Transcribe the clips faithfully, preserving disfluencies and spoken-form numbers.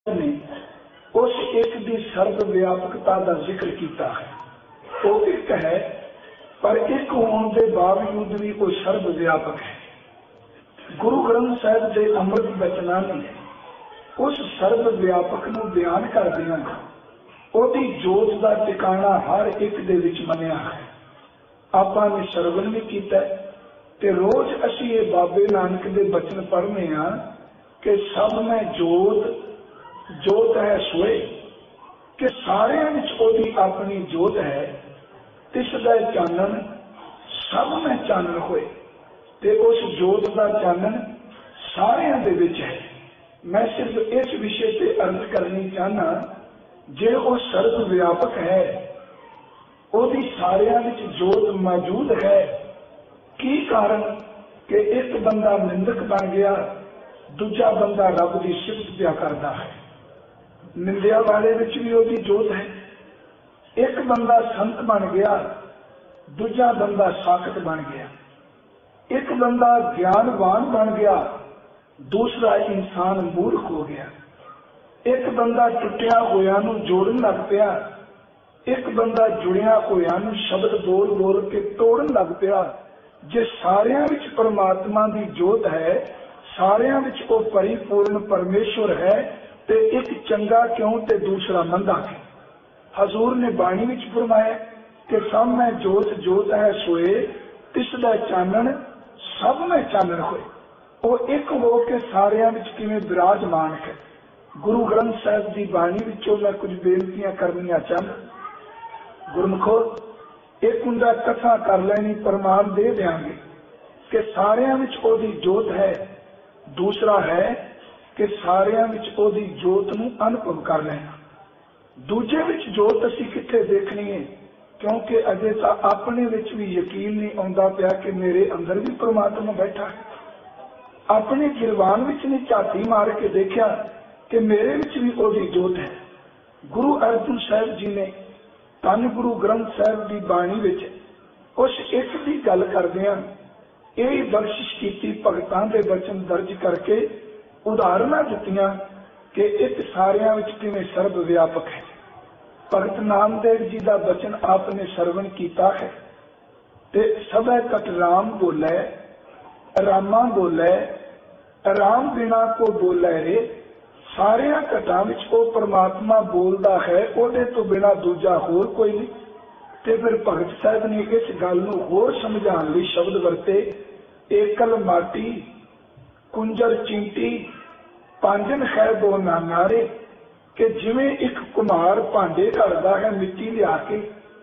ने उस एक की सर्व व्यापकता का जिक्र किया है। वो एक है पर एक होने के बावजूद भी वो सर्व व्यापक है। गुरु ग्रंथ साहिब के अमृत बचना ने उस सर्व व्यापक नूं बयान कर दिया, ओदी जोत का टिकाणा हर एक दे विच मनिया है। आपां ने सरवण भी किया ते रोज असीं ये बाबे नानक दे बचन पढ़ने आ कि सब में जोत जोत है सोए, कि सारियां विच ओदी अपनी जोत है, तिसदा चानन सब में चानन होए ते उस जोत का चानन सारियां दे विच है। मैं सिर्फ इस विषय पे अर्ज करनी चाहना, जे वो सर्व व्यापक है, ओदी सारियां विच जोत मौजूद है, की कारण कि एक बंदा निंदक बन गया, दूजा बंदा रब की सिफत पिया करता है। निंदिया वाले विच भी ओदी जोत है। एक बंदा संत बन गया, दूजा बंदा साखत बन गया। एक बंदा ज्ञानवान बन गया, दूसरा इंसान मूर्ख हो गया। एक बंदा टुटिया होया नूं जोड़न लग पिया, एक बंदा जुड़िया होया नूं शब्द बोल बोल के तोड़न लग पिया। जे सारियां विच परमात्मा की जोत है, सारियां विच वो परिपूर्ण परमेश्वर है, ते एक चंगा क्यों ते दूसरा मंदा क्यों। हजूर ने बाणी विच फरमाया कि सब में जोत जोत है सोए, तिसदा चानन सब में चानन होए। वो एक हो के सारियां विच किवें विराजमान है। गुरु ग्रंथ साहिब की बाणी विचों मैं कुछ बेनतियां करनियां चाहना। गुरमुखो, एक उनका कथा कर लेनी, प्रमाण दे देंगे कि सारियां विच ओदी जोत है। दूसरा है कि सारियां विच ओदी जोत नूं अनुभव कर लेना। दूजे विच जोत असीं कित्थे देखनी है, क्योंकि अजे तां अपने विच भी यकीन नहीं आउंदा पिया कि मेरे अंदर भी परमात्मा बैठा है। अपने गिरवान विच नहीं झाती मार के देखा कि मेरे विच भी ओदी जोत है। गुरु अर्जन साहिब जी ने धन गुरु ग्रंथ साहिब की बाणी विच उस एक की गल करदिआं यह बख्शिश की भगतां दे वचन दर्ज करके उदाहरण दित्तियां कि एक सारियां विच किवें सर्व व्यापक है। भगत नामदेव जी का वचन आपने सरवण किया है ते सबै कट राम बोलै, रामा बोलै, राम बिना को बोलै रे। सारियां घटां विच वो परमात्मा बोलता है, उहदे तो बिना दूजा होर कोई नहीं। ते फिर भगत साहब ने इस गल नूं होर समझाउण लई शब्द वरते, एकल माटी कुंजर चींटी पांजन है दो नानारे। कि जिवें एक कुम्हार भांडे करदा है मिट्टी लिया के,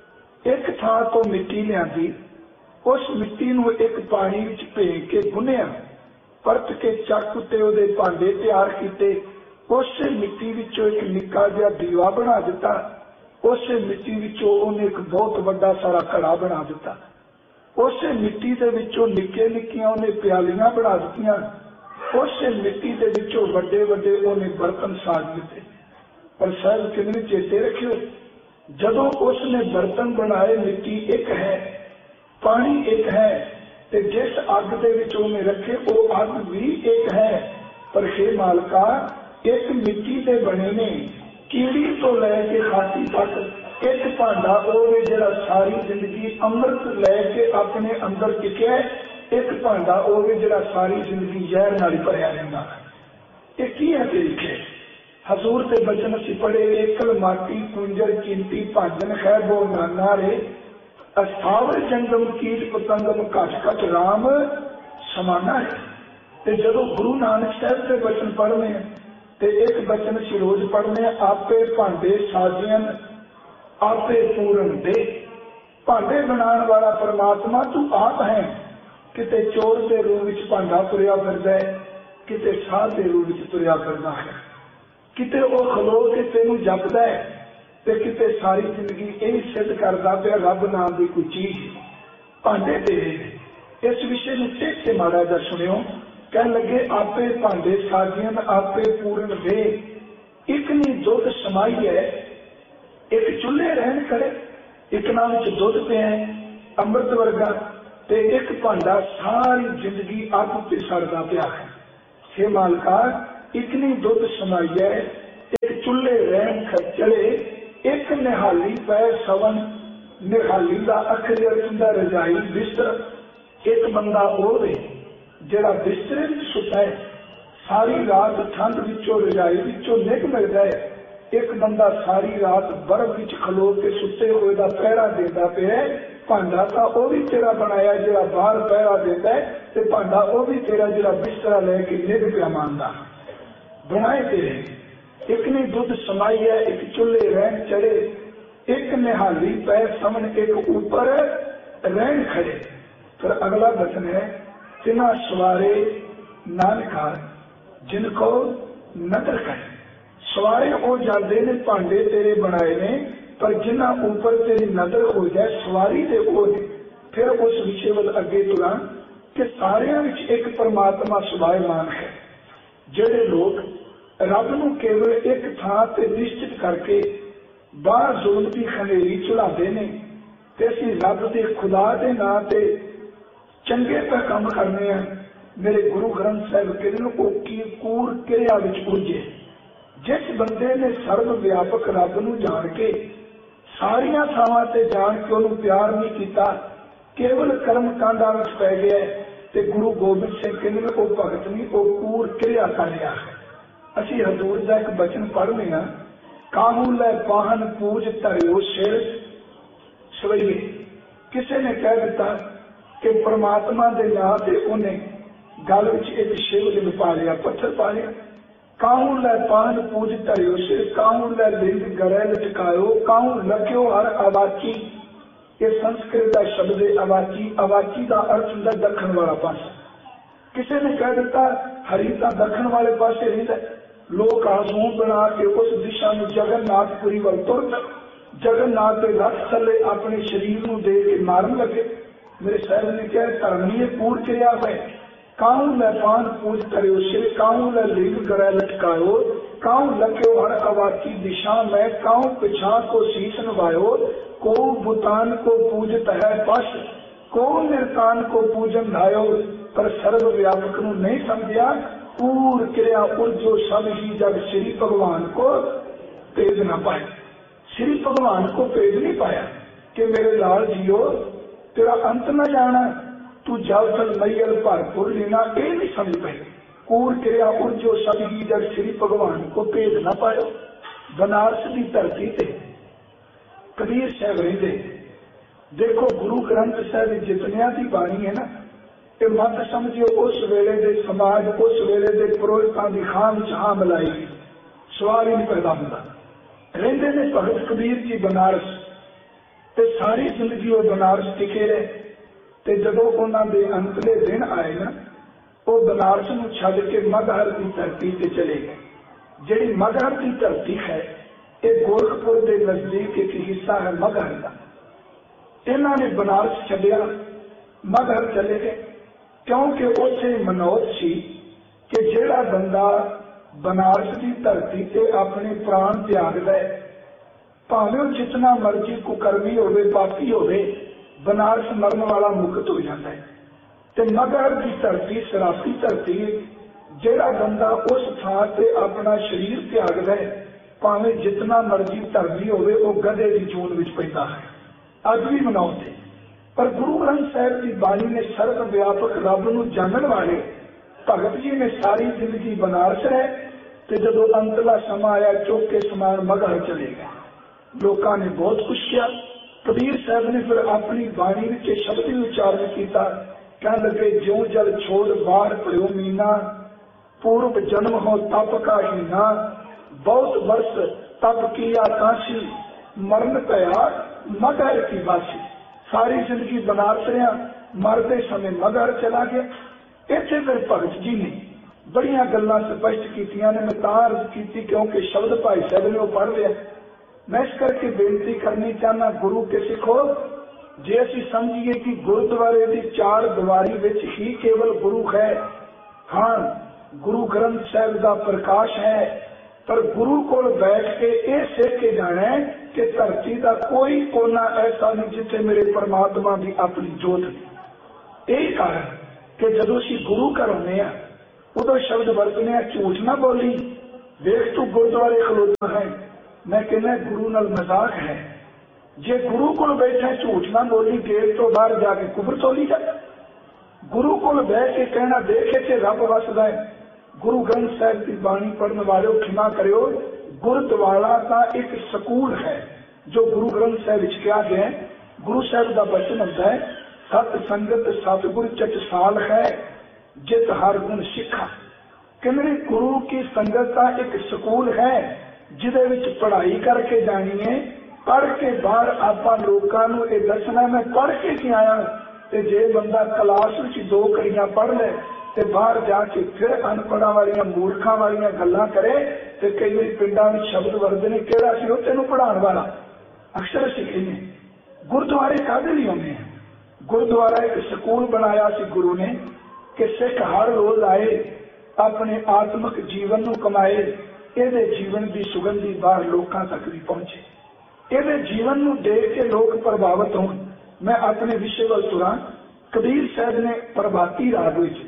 एक थां तो मिट्टी लियांदी, उस मिट्टी नूं एक पानी विच भें के गुन्निया, परत के चक ते उहदे भांडे तैयार कीते, उस मिट्टी विचों एक निक्का जिहा दीवा बना दिता, उस मिट्टी विचों उहने एक बहुत वड्डा सारा घड़ा बना दिता, उस मिट्टी दे विचों निक्के निक्कियां उहने प्यालियां बना दित्तियां, उस मिट्टी दे विचों वड्डे वड्डे उहने बर्तन साज दिते। पर साहब कितने चेते रखियो, जदों उसने बर्तन बनाए मिट्टी एक है, पानी एक है, ते जिस अग दे विच उहने रखे वो अग भी एक है। पर हे मालका, एक मिट्टी दे बने ने, कीड़ी तो लैके हाथी तक एक भांडा होवे जिहड़ा सारी जिंदगी अमृत लैके अपने अंदर टिकिया, एक भांडा होवे जिहड़ा सारी जिंदगी जहर नाल भरिया रहिंदा है। ये की है कि लिखे हजूर के बचन असीं पढ़े, एकल माटी कुंजर चींटी भाजन है वो नाना रे, अस्थावर जंगम कीट पतंगम घट घट राम समाना है। ते जदों गुरु नानक साहब के बचन पढ़ने ते एक बचन असीं रोज पढ़ने, आपे भांडे साजियन आपे पूरन दे। भांडे बनाने वाला परमात्मा तू आप है। किते चोर के रूप विच भांडा तुरिया फिरदा है, किते साध के रूप विच तुरिया फिरदा है, किते वो खलो के तेनू जपदा है, ते किते सारी जिंदगी यही सिद्ध करदा पिया रब नाम की कोई चीज भांडे तेरे। इस विषय में टेक के माड़ा जा सुनियो। कह लगे आपे भांडे साजियन आपे पूरन दे। एक नी दुध समाई है, एक चूल्हे रहन करे, एक नाम च दुध पे है अमृत वर्गा, ते एक भांडा सारी जिंदगी अग ते सड़दा पिया है। हे मालका, एक नी दुध समाई है, चुल्हे रहन खच्चरे एक निहाली पै सवन निहाली का अखरी अर्थ रजाई बिस्तर एक बंदा होवे जिहड़ा बिस्तरे विच सुता है सारी रात ठंड विचों रजाई विचों निग मिलता है एक बंदा सारी रात बर्फ विच खलो के सुते हुए का पहरा देता पे भांडा तो वह भी तेरा बनाया जिहड़ा बाहर पहरा देता है ते भांडा वह भी तेरा जिहड़ा बिस्तरा लैके निग पिया मानदा बनाए तेरे एक ने दुध समाई है एक चूल्हे रहन चढ़े एक निहाली पै समन एक ऊपर रहन खड़े। फिर अगला वचन है तिना सवारे नानका जिनको नदर करे सवारे वो जाते ने भांडे तेरे बनाए ने पर जिन्ना ऊपर तेरी नजर हो जाए सवारी दे वो ने। फिर उस विषय वाल अगे तुरा कि सारियां विच एक परमात्मा सुभायमान है जेडे लोग रब नूं केवल एक थां ते निश्चित करके बाहर जुल्म की खनेरी चढ़ाते ने ते असीं रब दे खुदा दे नां ते चंगे पे काम करने हैं। मेरे गुरु ग्रंथ साहिब कहते हैं की कूर क्रिया विच उलझे जिस बंदे ने सर्व व्यापक रब नूं जान के सारियां थावां ते जान के उन्होंने प्यार नहीं किया केवल कर्म कांडा विच पै गया ते गुरु गोबिंद सिंह कहते हैं वो भगत नहीं वो कूर क्रिया कर रहा है। असीं हजूर का एक बचन पढ़ने हैं काहू लै पाहन पूज धरियो सिर सवैये किसी ने कह दिता कि परमात्मा के नां ते उन्हें गल विच एक शिवलिंग पा लिया पत्थर पा लिया काहू लै पाहन पूज धरियो सिर काहू लै लिंग गरे लटकायो काहू लग्यो हर अवाची ये संस्कृत का शब्द है अवाची अवाची का अर्थ होता दखन वाला पासा किसी ने कह दिता हरी तो दखन वाले पासे रहिंदा लोग आसूम बना के उस दिशा में जगन्नाथपुरी वाल तुर जगन्नाथ के रथ थले अपने शरीर को दे के मारन लगे। मेरे साहब ने कहा धर्मी पूर क्रिया है काहू लै पान पूज करो सिर काहू लै लिंग गरे लटकायो काहू लग्यो हर अवाची दिशा में काहू पिछा को शीश नवायो को बुतान को पूजत है पश को निर्तान को पूजन धायो पर सर्व व्यापक नूं नहीं समझिया पूर क्रिया उर्जो सब ही जब श्री भगवान को भेज न पाए श्री भगवान को भेज नहीं पाया कि मेरे लाल जियो तेरा अंत न जाना तू जल थल मैयल भरपुर लेना ये नहीं समझ पाए कूर क्रिया उर्जो सब ही जब श्री भगवान को भेज न पायो। बनारस की धरती से कबीर साहब रहते देखो गुरु ग्रंथ साहब जितनिया की बाणी है ना ये मत समझियो उस वेले दे समाज उस वेले दे पुरोहितां दी खाम चाह मिलाई सवाल ही नहीं पैदा होता रहते ने भगत कबीर जी बनारस ते सारी जिंदगी वो बनारस टिके रहे ते जदों उन्हां दे अंतले दिन आए ना वो बनारस नूं छड्ड के मगहर की धरती ते चले गए। जिहड़ी मगहर की धरती है ये गोरखपुर के नजदीक एक हिस्सा है मगहर का इन्हां ने बनारस छड्डिया मगहर चले गए क्योंकि उसे मनोत सी कि जिहड़ा बंदा बनारस की धरती से अपने प्राण त्याग दे भावें जितना मर्जी कुकर्मी होवे पापी होवे बनारस मरण वाला मुक्त हो जाता है। ते मगहर की धरती शराबी धरती जिहड़ा बंदा उस थां ते अपना शरीर त्याग दे भावें जितना मर्जी धर्मी होवे वो गधे की चून विच पैंदा है। अज भी मनौत है पर गुरु ग्रंथ साहिब की बाणी ने सर्व व्यापक रब नूं जानन वाले भगत जी ने सारी जिंदगी बनारस रहे ते जदों अंतला समा आया चुक के समान मगहर चले गए। लोगों ने बहुत कुछ किया। कबीर साहब ने फिर अपनी बाणी के शब्द भी उच्चारण किया कह लगे ज्यों जल छोड़ बाहर पड़ो मीना पूर्व जन्म हो तप का हीना बहुत वर्ष तप किया काशी मरण पया मगहर की बासी। सारी जिंदगी बनारस रहा मरते समय मगहर चला गया। इतने फिर भगत जी ने बड़िया गल्लां स्पष्ट कीतियां ने मैं तार की क्योंकि शब्द भाई साहब ने वो पढ़ लिया। मैं इस करके बेनती करनी चाहना गुरु के सिखो जे असीं समझिए कि गुरुद्वारे की चार दीवारी विच ही केवल गुरु है। हाँ गुरु ग्रंथ साहिब का प्रकाश है पर गुरु को बैठ के ये सीख के जाना है कि धरती का कोई कोना ऐसा नहीं जिथे मेरे परमात्मा की अपनी जोत नहीं। यही कारण कि जदों असीं गुरु घर आने उदों शब्द वरतने झूठ ना बोली वेख तू गुरुद्वारे खलोता है मैं कहना गुरु नाल मजाक है। जे गुरु को बैठे झूठ ना बोली गेट तो बाहर जाके कुबर तोली जाए। गुरु को बह के कहना देखे थे रब वसदा है। गुरु ग्रंथ साहिब की बाणी पढ़ने वाले क्षमा करो, गुरुद्वारा का एक सकूल है जो गुरु ग्रंथ साहिब किया गया। गुरु साहिब का वचन होता है, सत संगत सतगुर चटसाल है जित हर गुण सिखा। कहने गुरु की संगत का एक सकूल है जिदे विच पढ़ाई करके जानी है। पढ़ के बाहर आपा लोगों को यह दसना मैं पढ़ के की आया। ते जे बंदा क्लास में दो कड़ियां पढ़ ले ते बाहर जाके फिर अनपढ़ा वाली मूर्खा वाली गल्लां करे ते कई बार पिंडां में शब्द वरदे ने किहड़ा सी ओह तैनूं पढ़ाउण वाला अक्षर सीखे ने। गुरुद्वारे काहदे लई होंदे हैं? गुरुद्वारा एक स्कूल बनाया सी गुरु ने कि सिख हर रोज आए अपने आत्मिक जीवन नूं कमाए, ਇਹਦੇ जीवन की सुगंधी बाहर लोगों तक भी पहुंचे, ਇਹਦੇ जीवन नूं देख के लोग प्रभावित होण। मैं अपने विषय वाल तुरा। कबीर साहब ने प्रभाती राग विच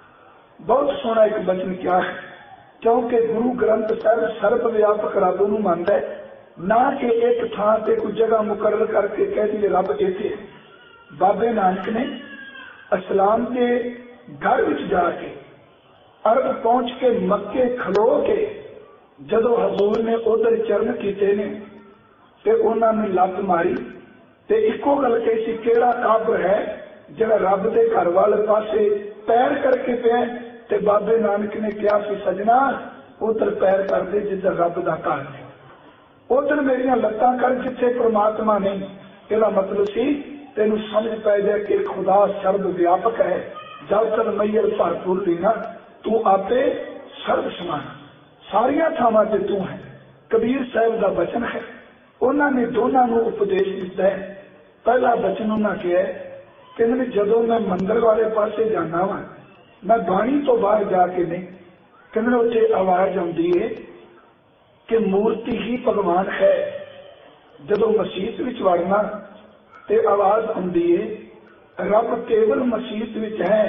बहुत सोहना एक वचन किया है, क्योंकि गुरु ग्रंथ साहब सर्व व्यापक रब नूं मनदा है, ना कि एक थां ते कोई जगह मुकर्रर करके कह दिए रब इत्थे है। बाबे नानक ने इस्लाम के घर विच जाके अरब पहुंच के मक्के खलो के जदों हजूर ने उधर चरण कीते ने ते उन्होंने लत मारी ते इको गल कही सी, केड़ा काबर है जिहड़ा रब दे घर वाले पासे पैर करके पे। ते बाबे नानक ने कहा सी, सजना उधर पैर कर दे जिधर रब दा घर है, उधर मेरियां लत्तां कर जिथे परमात्मा नहीं। इसदा मतलब सी तेनू समझ पै जाए कि खुदा सर्व व्यापक है। जब तक मैयर भरपूर लेना तू आपे सर्व समान सारिया थावां ते तू है। कबीर साहब का वचन है, उन्होंने दोनों को उपदेश दिता है। पहला वचन उन्होंने कहा कि जदों मैं मंदिर वाले पासे जाना वा, मैं बाणी तो बाहर जाके नहीं, कहने उत्थे आवाज आती है कि मूर्ति ही भगवान है। जदों मसीत विच वड़ना ते आवाज आती है रब केवल मसीत विच है।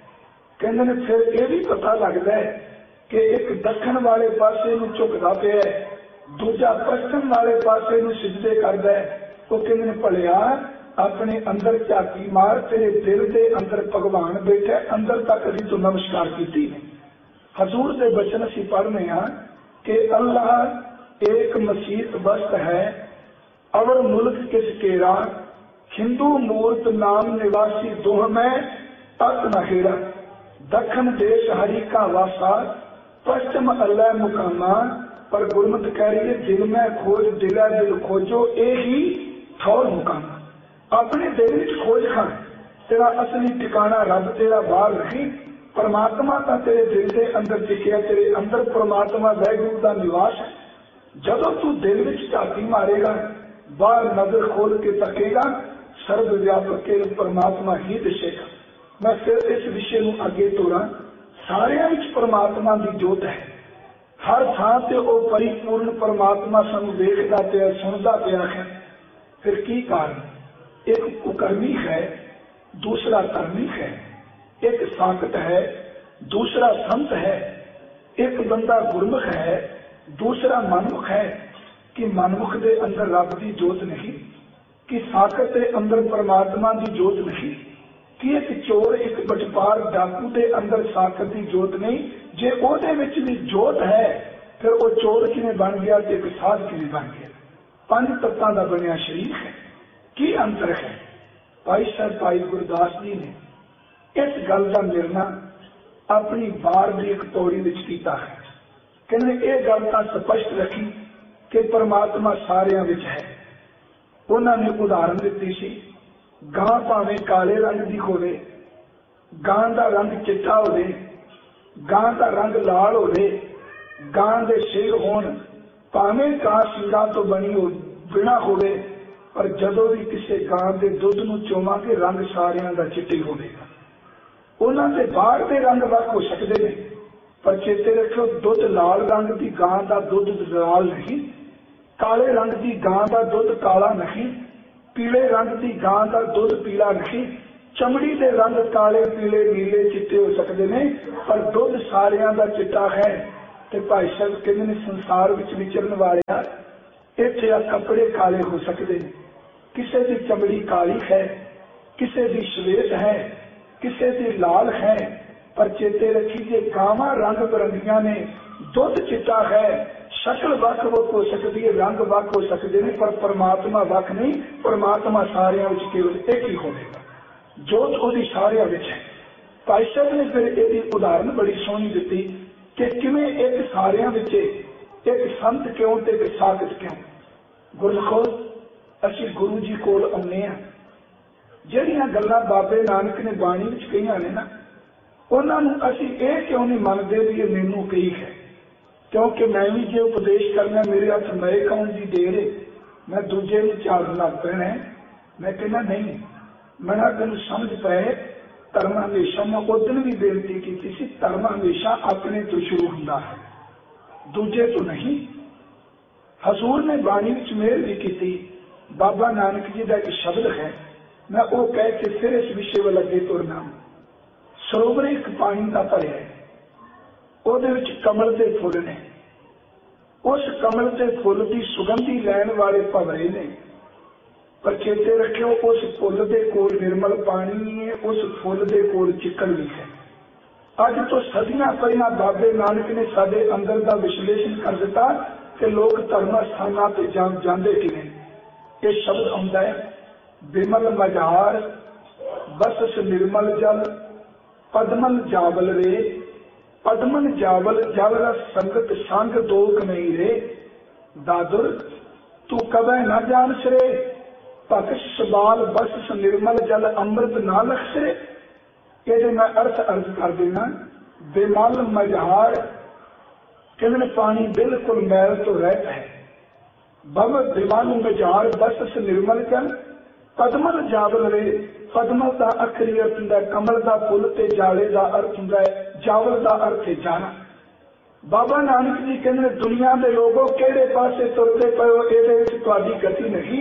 कहते फिर यह भी पता लगता है कि एक दक्षिण वाले पासे नूं झुकदा पिया है, दूजा पश्चिम वाले पासे नूं सिजदे करदा है। वो कहते भलिया अपने अंदर झाकी मार, तेरे दिल के अंदर भगवान बैठा, अंदर तक असीं तो नमस्कार कीती है। हजूर के बचन असीं पढ़ने हाँ कि अल्लाह एक मसीत बस्त है, अवर मुल्क किस केरा, हिंदू मूर्त नाम निवासी दोह में अत नहेरा। दक्षिण देश हरि का वासा, पश्चिम अल्लाह मुकामा। पर गुरमत कह रही है दिल में खोज दिला दिल खोजो, ए ही ठौर मुकामा। अपने दिल में खोज खा, तेरा असली ठिकाना रब तेरा बाहर नहीं, परमात्मा का तेरे दिल के अंदर टिकिया, तेरे अंदर परमात्मा वैगुरु का निवास है। जदों तू दिल में झाकी मारेगा, बाहर नजर खोल के तकेगा, सर्व व्यापक के परमात्मा ही दिसेगा। मैं फिर इस विषय में अगे तोड़ा। सारियां विच परमात्मा की जोत है, हर थां ते वो परिपूर्ण परमात्मा सानू देखदा पिया, सुनदा पिया है। फिर की कारण? एक कुकर्मी है, दूसरा कर्मी है, एक साकट है, दूसरा संत है, एक बंदा गुरमुख है, दूसरा मनमुख है। कि मनमुख के अंदर रब की जोत नहीं, कि साकट के अंदर परमात्मा की जोत नहीं, कि एक चोर एक बटपार डाकू के अंदर साकट की जोत नहीं। जे ओहदे विच भी जोत है फिर वो चोर किवें बन गया ते एक साध किवें बन गया? पंज तत्तां दा बनिया शरीर है, की अंतर है? भाई साहब भाई गुरदास जी ने इस गल का निर्णय अपनी बार की एक पौड़ी विच कीता है। कहने ये गल तां स्पष्ट रखी कि परमात्मा सारियां विच है। उन्होंने उदाहरण दी सी, गां भावें काले रंग की होवे, गां का रंग चिट्टा होवे, गां का रंग लाल होवे, गां दे सिर होण, भावें गां सिंगां तो बनी हो बिना होवे, पर जदों भी किसी गां के दुध नूं चोवांगे रंग सारियां दा चिट्टा होवेगा। उन्हां दे बाहर दे रंग वख हो सकदे ने, पर चेते रखो दुध लाल रंग की गां का दुध लाल नहीं, काले रंग की गां का दुध काला नहीं, पीले रंग की गां का दुध पीला नहीं। चमड़ी के रंग काले पीले नीले चिट्टे हो सकते हैं, पर दुध सारियां दा चिट्टा है। ते भाई साहब कहते हैं संसार विच विचरण वालिया इत्थे आ कपड़े काले हो सकते हैं, किसी की चमड़ी काली है, किसी की श्वेत है, किसी की लाल है, पर चेते रखीजिए गावां रंग बिरंगियां ने, दुध चिट्टा है, शक्ल वख वख हो सकती है, रंग वख हो सकते हैं, पर परमात्मा वख नहीं। परमात्मा सारियां विच केवल एक ही होगा, जोत उहदी सारियां विच है। भाई साहब ने फिर इसकी उदाहरण बड़ी सोहनी दी कि किवें एक सारियां विच एक संत क्यों ते एक साधक क्यों। गुरमुखो असीं गुरु जी कोल आउंदे हां, जिहड़ियां गल्लां बाबे नानक ने बाणी विच कहीआं ने ना, उन्हां नूं असीं इह क्यों नहीं मनदे भी ये मैनूं कही है, क्योंकि मैं भी जे उपदेश करना मेरे हथ मैं कौन की देर है, मैं दूजे नूं झाड़न लग पैना है। मैं कहना नहीं, मैं तेन समझ पाए धर्म हमेशा, मैं उदन भी बेनती की थी, धर्म हमेशा अपने तो शुरू होता है, दूजे तो नहीं। हजूर ने बाणी विच मेहर भी की। बाबा नानक जी का एक शब्द है, मैं वो कह के फिर इस विषय वाल अगे तुरना। सरोवर एक पानी का भरिया है, ਉਹਦੇ ਵਿੱਚ कमल के फुल ने, उस कमल के फुल की सुगंधी लैन वाले भवरे ने, पर चेते रखियो उस फुल के कोल निर्मल पानी है, उस फुल के कोल चिकन भी है। अज तो सदियां पहला बाबे नानक ने साडे अंदर का विश्लेषण कर दिता कि लोग धर्म स्थानों पर जा जाते किवें। ये शब्द आउंदा है, बिमल मजार बसस निर्मल जल पदमल जावल रे, पदमन जावल जल रस संगत संग दोख नहीं रे, दादुर तू कबै न जान सरे, भक्ष सबाल बस निर्मल जल अमृत ना लखसरे। ये मैं अर्थ अर्थ कर देना। बेमल मझार कहते पानी बिल्कुल मैल तो रहता है। बम बेमल मझार बस निर्मल जल पदमल जावल रे, पदमल का अखरी अर्थ होंगे कमल का फुल, ते जाले का अर्थ होंगे जावल का अर्थ है जाना। बाबा नानक जी कहते दुनिया के लोगों केड़े पासे तुरते पे हो, ये गति नहीं।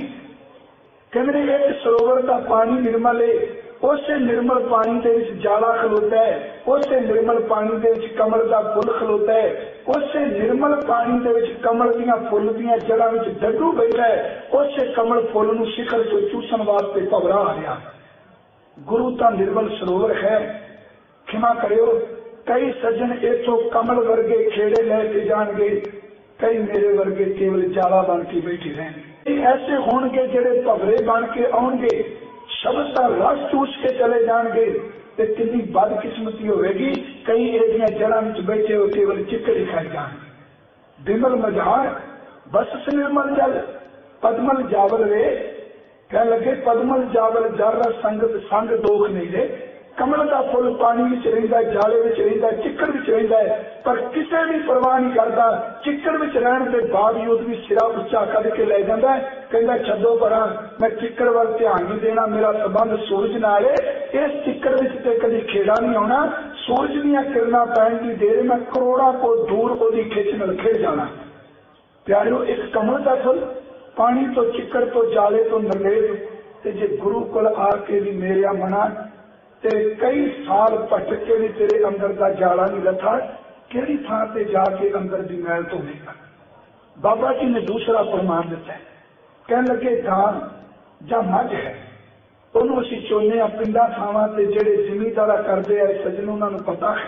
कहते एक सरोवर का पानी निर्मल है, उसे निर्मल पानी के जाला खलोता है, उसे निर्मल पानी के कमल का फुल खलोता है, उसे निर्मल पानी के कमल दियां फुल दियां जड़ां विच डड्डू बैठा है, उसे कमल फुल नूं शिखर तो चूसन वास्ते भवरा आ रहा। गुरु का निर्मल सरोवर है। क्षमा करियो, कई सज्जन इथों कमल वर्गे खेड़े लैके जाणगे, कई मेरे वर्गे केवल जाला बन के बैठे रहेंगे। ऐसे होंगे जेड़े भवरे बन के आउणगे, शब्द का रस चूस के चले जाएंगे, तो कितनी बदकिस्मती होगी। कई एदियां जड़ां विच बैठे हो केवल चिक्कड़ ही खाई जाएंगे। बिमल मझार बस निर्मल जल पदमल जावल रे, कह लगे पदमल जावल जर संगत संग दोख नहीं रे। कमल का फुल पानी विच रहिंदा, जाले विच रहिंदा, चिक्कड़ विच रहिंदा है, पर किसी भी परवाह नहीं करता। चिक्कड़ विच रहण के बावजूद भी सिरा उच्चा कद के ले जांदा है, कहंदा छड्डो परां, मैं चिक्कड़ वाल ध्यान नहीं देना, मेरा संबंध सूरज नाल है। इस चिक्कड़ विच ते कदी खेड़ा नहीं आउणा, सूरज दीयां किरणां पैण दी देर मैं करोड़ां को दूर ओदी खिच नाल खेड़ जाना। प्यारिओ, एक कमल का फुल पानी तो चिक्कड़ तो जाले तो नरलेट, ते जे गुरु कोल आके भी मेरिया मना तेरे कई साल भटक के भी तेरे अंदर का जाला नहीं लथा, केड़ी थां ते जाके अंदर की मैल धोवेगा। बाबा जी ने दूसरा प्रमाण दिता है, कहने लगे गां जां मझ है, उन्होंने असीं चोने आ पिंडां थावां ते जेड़े जिमीदारा करदे आ सज्जन उन्हां नूं पता है।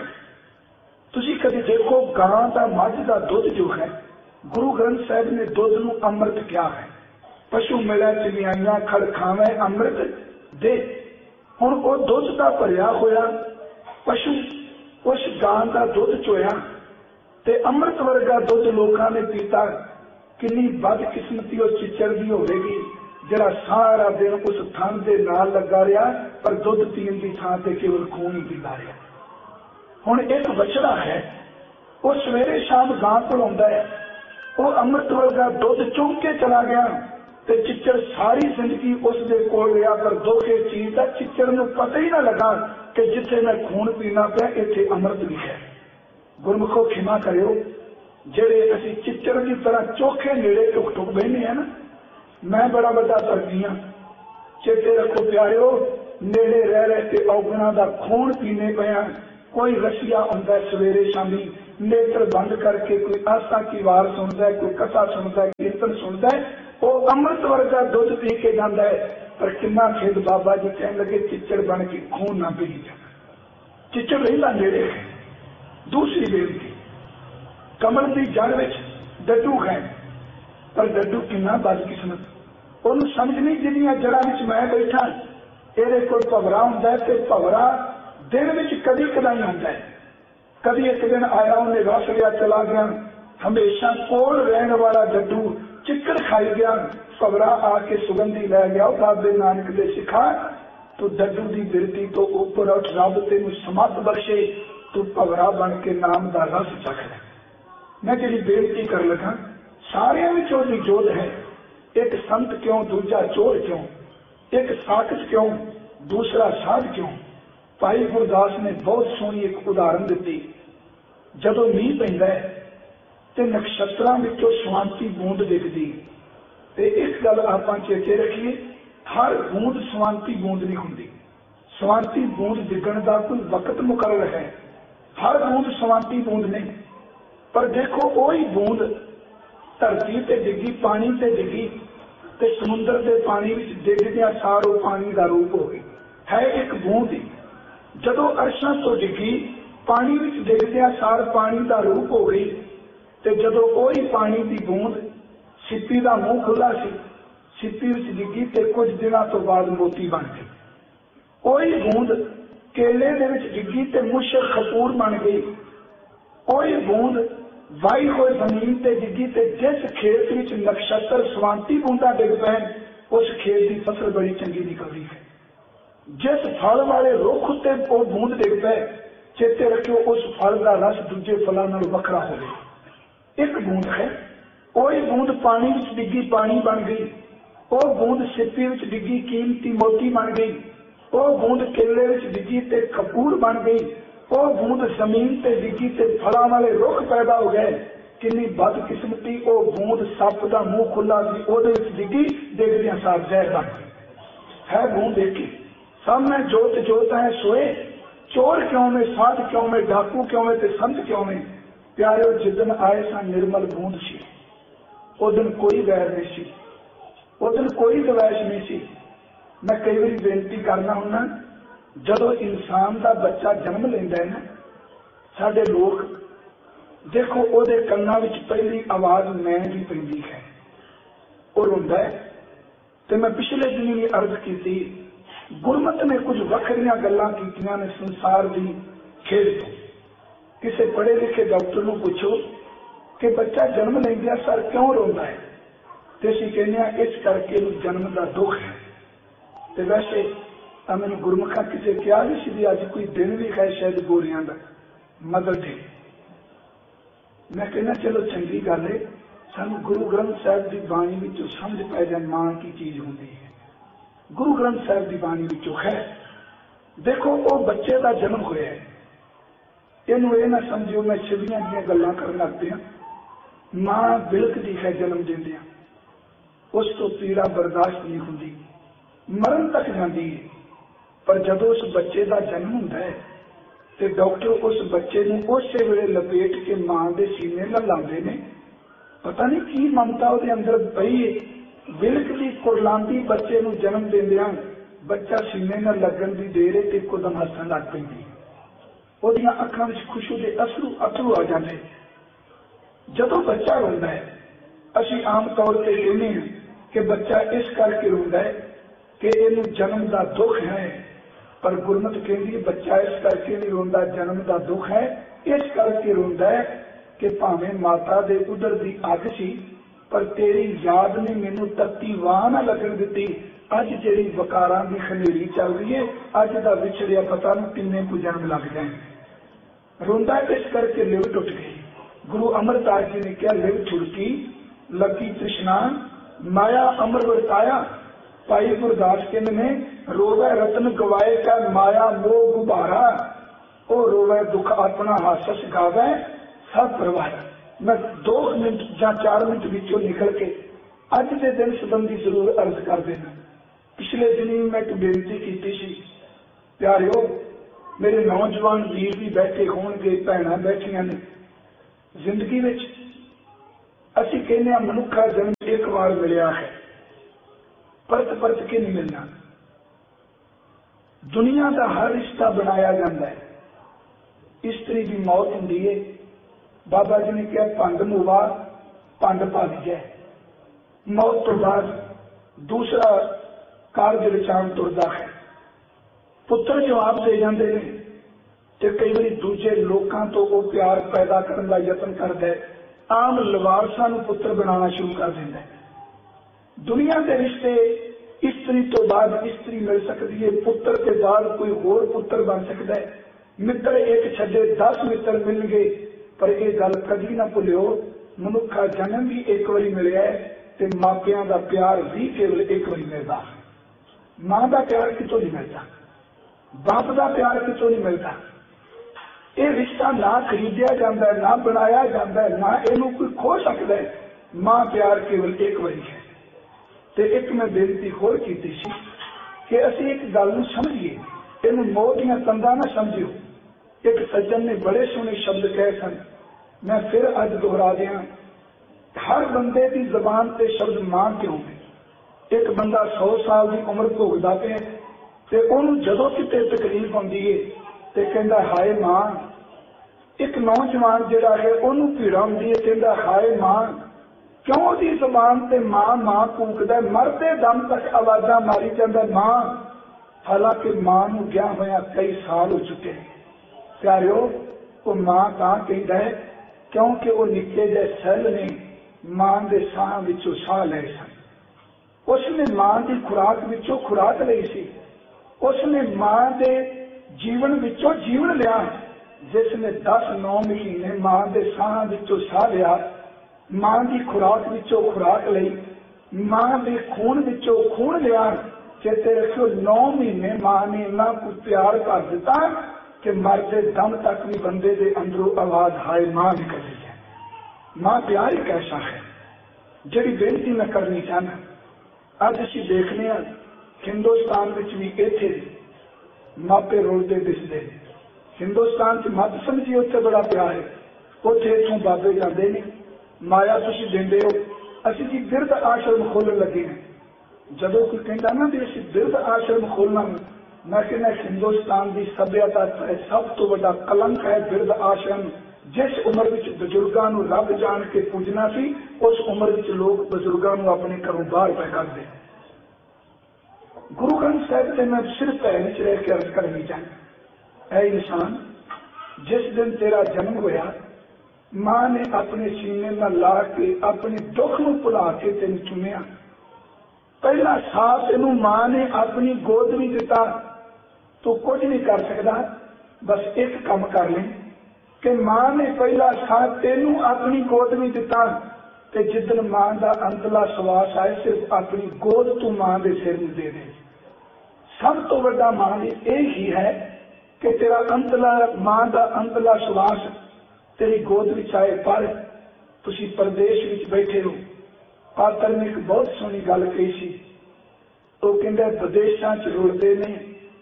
तुसीं कदी देखो गां दा मझ दा दुध जो है, गुरु ग्रंथ साहिब ने दुध नूं अमृत क्या है। पशु मिले चिड़ियाइयां खड़ खावे अमृत दे। हुण वो दुध का भरिया होया पशु उस गां का दुध चोया ते अमृत वर्गा दुध लोगों ने पीता। कितनी बदकिस्मती उस चिच्चड़ की होगी जरा सारा दिन उस थन के नाल लगा रहा, पर दुध पीन की थां ते केवल खून ही पीता रहा। हुण एक बछड़ा है, वो सवेरे शाम गां को आउंदा है, वो अमृत वर्गा दुध चुंग के चला गया ते चिच्चड़ सारी जिंदगी उसके कोल रहा, पर दुख इस चीज का चिच्चड़ नूं पता ही ना लगा कि जिथे मैं खून पीना पिया इत्थे अमृत भी है। गुरमुखो क्षमा करियो, जेड़े असीं चिच्चड़ की तरह चोखे नेड़े टुक टुक बहने हैं ना, मैं बड़ा बड़ा सर्दी हाँ। चेते रखो प्यारिओ, नेड़े रह रहे ते औगणा दा खून पीने पिया। कोई रसिया आंदा सवेरे शामी नेत्र बंद करके कोई आस्था की वार सुनता है, कोई कथा सुनता है, कीर्तन कीर्तन सुनता है, वो अमृत वर्गा दुध पी के जाता है, पर कितना खेद बाबा जी कहने लगे चिच्चड़ बन के खून ना पी जाना, चिच्चड़ रहिंदा नेड़े है। दूसरी बेनती, कमल की जड़ विच डड्डू है, पर डड्डू कितना बदकिस्मत, उन्होंने समझ नहीं जिन्नियां जड़ां विच मैं बैठा, ये कोई भवरा हुंदा है, ते भवरा दिन विच कदी कदाई आंदा है। कभी एक दिन आया, उन्हें रस लिया चला गया, हमेशा कोल रहने वाला डड्डू चिक्कड़ खाई गया, भवरा आके सुगंधी लै गया, बाबे नानक दे सिखा तू डड्डू की बिरती तो ऊपर उठ, रब तेनू समत बख्शे, तू भवरा बन के नाम का रस चख ले। मैं जी बेनती कर लगा, सारिया में जोत है, एक संत क्यों, दूजा चोर क्यों, एक साकच क्यों, दूसरा साध क्यों। भाई गुरदास ने बहुत सोहनी एक उदाहरण दी। जदों मीह पैंदा है ते नक्षत्रां विचों स्वांति बूंद दिखदी, ते इस गल आपां चेते रखिए, हर बूंद स्वांति बूंद नहीं हुंदी। स्वांति बूंद डिगण का कोई वक्त मुकर्रर है, हर बूंद स्वांति बूंद नहीं। पर देखो वही बूंद धरती ते डिगी, पानी ते डिगी, ते समुद्र के पानी विच डिगदियां सार वो पानी का रूप हो गई, है एक बूंद ही। जदों अरशां तो डिगी, पानी विच डिगदियां सार पानी का रूप हो गई, ते जदों वही पानी की बूंद सिप्पी का मूँह खुला सी, सिप्पी विच डिगी ते कुछ दिनों तो बाद मोती बन गई। वही बूंद केले दे विच डिगी ते मुशक खपूर बन गई। वही बूंद वाई हुई जमीन ते डिगी ते जिस खेत विच नक्षत्र स्वांति बूंदा डिग पैन, उस खेत की फसल बड़ी चंगी निकलती है। जिस फल वाले रुख उत्ते वो बूंद डिग पे, चेते रखियो उस फल का रस दूजे फलों नाल वखरा होवे। एक बूंद है, वही बूंद पानी विच डिगी पानी बन गई, वो बूंद सिप्पी विच डिगी कीमती मोती बन गई, वो बूंद केले विच डिगी ते कपूर बन गई, वो बूंद जमीन ते डिगी ते फलों वाले रुख पैदा हो गए। कितनी बदकिस्मती, वो बूंद सप का मूँह खुला सी, ओहदे विच डिगी, डिगदियां सार जहर बन गई। है बूंद एक ही, सब में जोत जोत है सोए, चोर क्यों में, साध क्यों में, डाकू क्यों में, ते संत क्यों में। प्यारे जिदन आए सा निर्मल बूंद सी, उस दिन कोई वैर नहीं सी, उस दिन कोई दवैश नहीं सी। मैं कई बार बेनती करना हुन्ना, जदों इंसान का बच्चा जन्म लेंदा है ना, साडे लोग देखो ओहदे कन्नां विच पहली आवाज मैं भी पैंदी है, वो रोंदा है। ते मैं पिछले दिन भी अर्ज की, गुरमत ने कुछ वखरियां गल्लां कीतियां ने संसार की खेल तो। किसी पढ़े लिखे डॉक्टर को पूछो कि बच्चा जन्म लेंदिया सर क्यों रोंदा है, तो असीं कहने हैं इस करके जन्म का दुख है। तो वैसे मैंने गुरमुखा किसी क्या भी सी अज कोई दिन भी है शायद गोरियां का मदर डे। मैं कहना चलो चंगी गल है, सानू गुरु ग्रंथ साहिब की बाणी विचों समझ पै जाए मां की चीज होंदी है। गुरु ग्रंथ साहिब की बाणी विचों है, देखो वो बच्चे का जन्म होया है, इनू ये ना समझियो मैं छिवियां दी गल्लां करन लग पिया। मां बिलकदी है जन्म देंदियां, उस तो पीड़ा बर्दाश्त नहीं होंदी, मरण तक जाती है। पर जदों उस बच्चे का जन्म होंदा है तो डॉक्टर उस बच्चे को उस वेले लपेट के मां के सीने नाल लांदे ने। पता नहीं की ममता उसके अंदर पई है, बिलकदी कुरलांदी बच्चे को जन्म देंदियां बच्चा सीने नाल लगन की देर है तो एकदम हसन लग पैंदी, ओदियां अखां विच खुशी के अश्रू अथरू आ जाते। जदों बच्चा रोंदा है, असीं आम तौर पर कहने हैं कि बच्चा इस करके रोंदा है कि इनू जन्म का दुख है, पर गुरमत कहती बच्चा इस करके नहीं रोंदा जन्म का दुख है, इस करके रोंदा है कि भावें माता दे उदर की अग सी, पर तेरी याद ने मैनू तत्ती वाह ना लगन दी। अज जी वकारां की खनेरी चल रही है, अज का विछड़िया पता नहीं किन्ने को जन्म लग जाए। रोंदा इस करके लिव टुट गई। गुरु अमरदास जी ने क्या लिव छुड़की लगी तृष्णा माया अमर वरताया। भाई गुरदास कहते ने रोवे रतन गवाए का माया मोह गुबारा, ओ रोवे दुख अपना हासस गावे सब परवाह। मैं दो मिनट या चार मिनट विचों निकल के अज के दिन संबंधी जरूर अर्ज कर देना। पिछले दिन ही मैं एक बेनती की सी, प्यारिओ मेरे नौजवान वीर भी बैठे होणगे, भैणां बैठियां ने, जिंदगी विच ਅਸੀਂ ਕਹਿੰਦੇ ਹਾਂ ਮਨੁੱਖਾ ਜਨਮ ਇੱਕ ਵਾਰ ਮਿਲਿਆ ਹੈ, ਪਰਤ ਪਰਤ ਕੇ ਨਹੀਂ ਮਿਲਣਾ। ਦੁਨੀਆ ਦਾ ਹਰ ਰਿਸ਼ਤਾ ਬਣਾਇਆ ਜਾਂਦਾ ਹੈ। ਇਸਤਰੀ ਦੀ ਮੌਤ ਹੁੰਦੀ ਹੈ, ਬਾਬਾ ਜੀ ਨੇ ਕਿਹਾ ਭੰਡ ਮੁਵਾ ਭੰਡ ਭਾਵੀਜੈ। ਮੌਤ ਤੋਂ ਬਾਅਦ ਦੂਸਰਾ ਕਾਰਜ ਰਚਾਉਣ ਤੁਰਦਾ ਹੈ। ਪੁੱਤਰ ਜਵਾਬ ਦੇ ਜਾਂਦੇ ਨੇ ਤੇ ਕਈ ਵਾਰੀ ਦੂਜੇ ਲੋਕਾਂ ਤੋਂ ਉਹ ਪਿਆਰ ਪੈਦਾ ਕਰਨ ਦਾ ਯਤਨ ਕਰਦਾ ਹੈ। ਆਮ ਲਵਾਰਸਾਂ ਨੂੰ ਪੁੱਤਰ ਬਣਾਉਣਾ ਸ਼ੁਰੂ ਕਰ ਦਿੰਦਾ ਹੈ। ਦੁਨੀਆ ਦੇ ਰਿਸ਼ਤੇ ਇਸਤਰੀ ਤੋਂ ਬਾਅਦ ਇਸਤਰੀ ਮਿਲ ਸਕਦੀ ਹੈ, ਪੁੱਤਰ ਦੇ ਬਾਅਦ ਕੋਈ ਹੋਰ ਪੁੱਤਰ ਬਣ ਸਕਦਾ ਹੈ। ਮਿੱਤਰ ਇੱਕ ਛੱਡੇ ਦਸ ਮਿੱਤਰ ਮਿਲ ਗਏ, ਪਰ ਇਹ ਗੱਲ ਕਦੀ ਨਾ ਭੁੱਲਿਓ ਮਨੁੱਖਾ ਜਨਮ ਵੀ ਇੱਕ ਵਾਰੀ ਮਿਲਿਆ ਤੇ ਮਾਪਿਆਂ ਦਾ ਪਿਆਰ ਵੀ ਕੇਵਲ ਇੱਕ ਵਾਰੀ ਮਿਲਦਾ। ਮਾਂ ਦਾ ਪਿਆਰ ਕਿਤੋਂ ਨਹੀਂ ਮਿਲਦਾ, ਬਾਪ ਦਾ ਪਿਆਰ ਕਿਤੋਂ ਨਹੀਂ ਮਿਲਦਾ। ਇਹ ਰਿਸ਼ਤਾ ਨਾ ਖਰੀਦਿਆ ਜਾਂਦਾ, ਨਾ ਬਣਾਇਆ ਜਾਂਦਾ, ਨਾ ਇਹਨੂੰ ਕੋਈ ਖੋ ਸਕਦਾ ਹੈ। ਮਾਂ ਪਿਆਰ ਕੇਵਲ ਇੱਕ ਵਾਰੀ ਹੈ। ਤੇ ਇੱਕ ਮੈਂ ਬੇਨਤੀ ਹੋਰ ਕੀਤੀ ਸੀ ਕਿ ਅਸੀਂ ਇੱਕ ਗੱਲ ਨੂੰ ਸਮਝੀਏ, ਇਹਨੂੰ ਮੋਹ ਦੀਆਂ ਤੰਦਾਂ ਨਾ ਸਮਝਿਓ। ਇੱਕ ਸੱਜਣ ਨੇ ਬੜੇ ਸੋਹਣੇ ਸ਼ਬਦ ਕਹੇ ਸਨ, ਮੈਂ ਫਿਰ ਅੱਜ ਦੁਹਰਾ ਦਿਆਂ। ਹਰ ਬੰਦੇ ਦੀ ਜ਼ਬਾਨ ਤੇ ਸ਼ਬਦ ਮਾਂ ਕਿਉਂ ਹੈ? ਇੱਕ ਬੰਦਾ ਸੌ ਸਾਲ ਦੀ ਉਮਰ ਭੋਗਦਾ ਪਿਆ ਤੇ ਉਹਨੂੰ ਜਦੋਂ ਕਿਤੇ ਤਕਲੀਫ ਹੁੰਦੀ ਹੈ ਤੇ ਕਹਿੰਦਾ ਹਾਏ ਮਾਂ। ਇੱਕ ਨੌਜਵਾਨ ਜਿਹੜਾ ਹੈ ਉਹਨੂੰ ਪੀੜਾ ਹੁੰਦੀ ਹੈ, ਕਹਿੰਦਾ ਹਾਏ ਮਾਂ। ਕਿਉਂ ਉਹਦੀ ਜ਼ਬਾਨ ਤੇ ਮਾਂ ਮਾਂ ਕੂਕਦਾ, ਮਰਦੇ ਦਮ ਤੱਕ ਆਵਾਜ਼ਾਂ ਮਾਰੀ ਜਾਂਦਾ ਮਾਂ। ਹਾਲਾਂਕਿ ਮਾਂ ਨੂੰ ਗਿਆ ਹੋਇਆ ਕਈ ਸਾਲ ਹੋ ਚੁੱਕੇ ਨੇ। ਪਿਆਰਿਓ, ਉਹ ਮਾਂ ਤਾਂ ਕਹਿੰਦਾ ਹੈ ਕਿਉਂਕਿ ਉਹ ਨਿੱਕੇ ਜਿਹੇ ਸੈੱਲ ਨੇ ਮਾਂ ਦੇ ਸਾਹ ਵਿੱਚੋਂ ਸਾਹ ਲਏ ਸਨ। ਉਸਨੇ ਮਾਂ ਦੀ ਖੁਰਾਕ ਵਿੱਚੋਂ ਖੁਰਾਕ ਲਈ ਸੀ। ਉਸਨੇ ਮਾਂ ਦੇ ਜੀਵਨ ਵਿੱਚੋਂ ਜੀਵਨ ਲਿਆ। ਜਿਸ ਨੇ ਦਸ ਨੌ ਮਹੀਨੇ ਮਾਂ ਦੇ ਸਾਹ ਵਿੱਚੋਂ ਸਾਹ ਲਿਆ, ਮਾਂ ਦੀ ਖੁਰਾਕ ਵਿੱਚੋਂ ਖੁਰਾਕ ਲਈ, ਮਾਂ ਦੇ ਖੂਨ ਵਿੱਚੋਂ ਖੂਨ ਲਿਆ। ਚੇਤੇ ਰੱਖਿਓ ਨੌ ਮਹੀਨੇ ਮਾਂ ਨੇ ਇੰਨਾ ਕੁਝ ਪਿਆਰ ਕਰ ਦਿੱਤਾ ਕਿ ਮਰਦੇ ਦਮ ਤੱਕ ਵੀ ਬੰਦੇ ਦੇ ਅੰਦਰੋਂ ਆਵਾਜ਼ ਹਾਏ ਮਾਂ ਨਿਕਲਦੀ ਹੈ। ਮਾਂ ਪਿਆਰ ਇੱਕ ਐਸਾ ਹੈ। ਜਿਹੜੀ ਬੇਨਤੀ ਮੈਂ ਕਰਨੀ ਚਾਹੁੰਦਾ, ਅੱਜ ਅਸੀਂ ਦੇਖਦੇ ਹਾਂ ਹਿੰਦੁਸਤਾਨ ਵਿੱਚ ਵੀ ਇੱਥੇ ਮਾਪੇ ਰੋਲਦੇ ਦਿਸਦੇ। ਹਿੰਦੁਸਤਾਨ ਚ ਮੱਤ ਸਮਝੀ ਉੱਥੇ ਬੜਾ ਪਿਆਰ ਹੈ। ਉੱਥੇ ਇੱਥੋਂ ਬਾਬੇ ਜਾਂਦੇ ਨੇ, ਮਾਇਆ ਤੁਸੀਂ ਦਿੰਦੇ ਹੋ, ਅਸੀਂ ਜੀ ਬਿਰਧ ਆਸ਼ਰਮ ਖੋਲਣ ਲੱਗੇ ਹਾਂ। ਜਦੋਂ ਕੋਈ ਕਹਿੰਦਾ ਨਾ ਵੀ ਅਸੀਂ ਬਿਰਧ ਆਸ਼ਰਮ ਖੋਲਣਾ, ਮੈਂ ਕਹਿੰਦਾ ਹਿੰਦੁਸਤਾਨ ਦੀ ਸੱਭਿਅਤਾ ਸਭ ਤੋਂ ਵੱਡਾ ਕਲੰਕ ਹੈ ਬਿਰਧ ਆਸ਼ਰਮ। ਜਿਸ ਉਮਰ ਵਿੱਚ ਬਜ਼ੁਰਗਾਂ ਨੂੰ ਰੱਬ ਜਾਣ ਕੇ ਪੂਜਣਾ ਸੀ, ਉਸ ਉਮਰ ਵਿੱਚ ਲੋਕ ਬਜ਼ੁਰਗਾਂ ਨੂੰ ਆਪਣੇ ਘਰੋਂ ਬਾਹਰ ਪੈ ਕਰਦੇ। ਗੁਰੂ ਗ੍ਰੰਥ ਸਾਹਿਬ ਤੇ ਮੈਂ ਸਿਰਫ ਭੈਣ ਚ ਰਹਿ ਕੇ ਅਰਜ਼ ਕਰਨੀ ਚਾਹੁੰਦਾ, ਐ ਇਨਸਾਨ, ਜਿਸ ਦਿਨ ਤੇਰਾ ਜਨਮ ਹੋਇਆ ਮਾਂ ਨੇ ਆਪਣੇ ਸੀਨੇ ਨਾਲ ਲਾ ਕੇ ਆਪਣੇ ਦੁੱਖ ਨੂੰ ਭੁਲਾ ਕੇ ਤੈਨੂੰ ਚੁੰਮਿਆ। ਪਹਿਲਾ ਸਾਹ ਤੈਨੂੰ ਮਾਂ ਨੇ ਆਪਣੀ ਗੋਦ ਵਿੱਚ ਦਿੱਤਾ। ਤੂੰ ਕੁਝ ਨਹੀਂ ਕਰ ਸਕਦਾ, ਬਸ ਇੱਕ ਕੰਮ ਕਰ ਲੈ ਕਿ ਮਾਂ ਨੇ ਪਹਿਲਾ ਸਾਹ ਤੈਨੂੰ ਆਪਣੀ ਗੋਦ ਵਿੱਚ ਦਿੱਤਾ ਤੇ ਜਿੱਦਣ ਮਾਂ ਦਾ ਅੰਤਲਾ ਸਵਾਸ ਆਏ ਸਿਰਫ ਆਪਣੀ ਗੋਦ ਤੂੰ ਮਾਂ ਦੇ ਸਿਰ ਨੂੰ ਦੇ ਦੇ। ਸਭ ਤੋਂ ਵੱਡਾ ਮਾਂ ਨੇ ਇਹ ਹੀ ਹੈ ਕਿ ਤੇਰਾ ਅੰਤਲਾ ਮਾਂ ਦਾ ਅੰਤਲਾ ਸਵਾਸ ਤੇਰੀ ਗੋਦ ਵਿੱਚ ਆਏ। ਪਰ ਤੁਸੀਂ ਪਰਦੇਸ਼ ਵਿੱਚ ਬੈਠੇ ਹੋ। ਪਾਤਰ ਨੇ ਇੱਕ ਬਹੁਤ ਸੋਹਣੀ ਗੱਲ ਕਹੀ ਸੀ। ਉਹ ਕਹਿੰਦਾ ਵਿਦੇਸ਼ਾਂ ਚ ਰੁਲਦੇ ਨੇ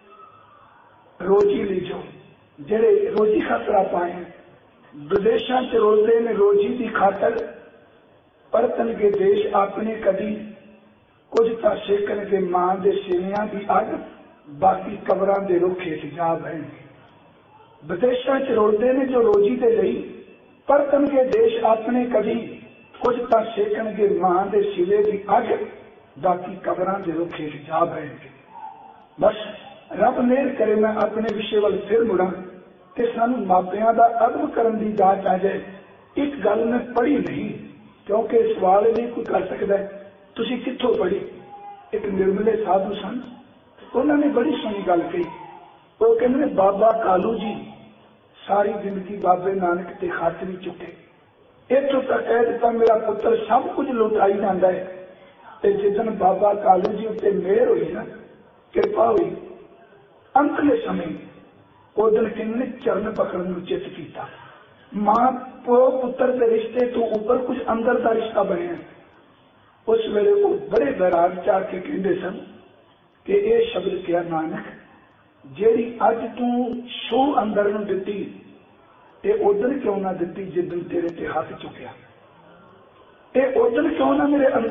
ਰੋਜੀ ਲਈ, ਜੋ ਜਿਹੜੇ ਰੋਜੀ ਖਾਤਰ ਆਪਾਂ ਆਏ, ਵਿਦੇਸ਼ਾਂ ਚ ਰੁਲਦੇ ਨੇ ਰੋਜੀ ਦੀ ਖਾਤਰ। ਪਰਤਣਗੇ ਦੇਸ਼ ਆਪਣੇ ਕਦੀ, ਕੁਝ ਤਾਂ ਸੇਕਣਗੇ ਮਾਂ ਦੇ ਸਿਵਿਆਂ ਦੀ ਅੱਗ, ਬਾਕੀ ਕਬਰਾਂ ਦੇ ਰੁੱਖੇ ਚ ਜਾ ਬਹਿਣਗੇ। ਵਿਦੇਸ਼ਾਂ ਚ ਰੁਲਦੇ ਨੇ ਜੋ ਰੋਜੀ ਦੇ ਲਈ, ਪਰਤਣਗੇ ਦੇਸ਼ ਆਪਣੇ ਕਦੀ, ਕੁਝ ਤਾਂ ਸੇਕਣਗੇ ਮਾਂ ਦੇ ਸਿਵੇ ਦੀ ਅੱਗ, ਬਾਕੀ ਕਬਰਾਂ ਦੇ ਰੁੱਖੇ ਚ ਜਾ ਬਹਿਣਗੇ। ਬਸ ਰੱਬ ਮਿਹਰ ਕਰੇ ਮੈਂ ਆਪਣੇ ਵਿਸ਼ੇ ਵੱਲ ਫਿਰ ਮੁੜਾਂ ਤੇ ਸਾਨੂੰ ਮਾਪਿਆਂ ਦਾ ਅਦਬ ਕਰਨ ਦੀ ਦਾਤ ਆ ਜਾਏ। ਇੱਕ ਗੱਲ ਮੈਂ ਪੜ੍ਹੀ ਨਹੀਂ, ਕਿਉਂਕਿ ਸਵਾਲ ਨਹੀਂ ਕੋਈ ਕਰ ਸਕਦਾ ਤੁਸੀਂ ਕਿੱਥੋਂ ਪੜ੍ਹੀ। ਇੱਕ ਨਿਰਮਲੇ ਸਾਧੂ ਸਨ, ਉਹਨਾਂ ਨੇ ਬੜੀ ਸੋਹਣੀ ਗੱਲ ਕਹੀ। ਉਹ ਕਹਿੰਦੇ ਬਾਬਾ ਕਾਲੂ ਜੀ ਸਾਰੀ ਜ਼ਿੰਦਗੀ ਬਾਬੇ ਨਾਨਕ ਤੇ ਖੱਤ ਵੀ ਚੁੱਕੇ, ਇੱਥੋਂ ਤੱਕ ਕਹਿ ਦਿੱਤਾ ਮੇਰਾ ਪੁੱਤਰ ਸਭ ਕੁਝ ਲੁਟਾਈ ਜਾਂਦਾ ਹੈ। ਤੇ ਜਿੱਦਣ ਬਾਬਾ ਕਾਲੂ ਜੀ ਉੱਤੇ ਮਿਹਰ ਹੋਈ ਨਾ, ਕਿਰਪਾ ਹੋਈ, ਅੰਤਲੇ ਸਮੇਂ ਉਦਣ ਕਿੰਨੇ ਚਰਨ ਪਕੜਨ ਨੂੰ ਚਿੱਤ ਕੀਤਾ। ਮਾਂ ਪਿਓ ਪੁੱਤਰ ਦੇ ਰਿਸ਼ਤੇ ਤੋਂ ਉੱਪਰ ਕੁਝ ਅੰਦਰ ਦਾ ਰਿਸ਼ਤਾ ਬਣਿਆ। ਉਸ ਵੇਲੇ ਉਹ ਬੜੇ ਵੈਰਾਗ ਚ ਆ ਕੇ ਕਹਿੰਦੇ ਸਨ ਕਿ ਇਹ ਸ਼ਬਦ ਕਿਹਾ ਨਾਨਕ, ਜਿਹੜੀ ਅੱਜ ਤੂੰ ਸੂਹ ਅੰਦਰ ਨੂੰ ਦਿੱਤੀ ਇਹ ਉਦਣ ਕਿਉਂ ਨਾ ਦਿੱਤੀ ਜਿੱਦਣ ਤੇਰੇ ਤੇ ਹੱਥ ਚੁੱਕਿਆ। ਇਹ ਉਦਣ ਕਿਉਂ ਨਾ ਮੇਰੇ ਅੰਦਰ